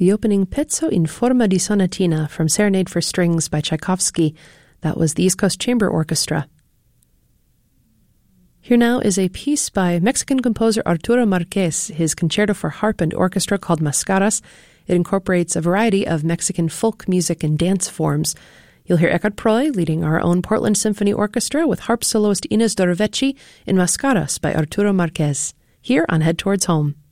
The opening Pezzo in forma di sonatina from Serenade for Strings by Tchaikovsky. That was the East Coast Chamber Orchestra. Here now is a piece by Mexican composer Arturo Marquez, his concerto for harp and orchestra called Mascaras. It incorporates a variety of Mexican folk music and dance forms. You'll hear Eckhard Proy leading our own Portland Symphony Orchestra with harp soloist Inés Dorovecci in Mascaras by Arturo Marquez, here on Head Towards Home.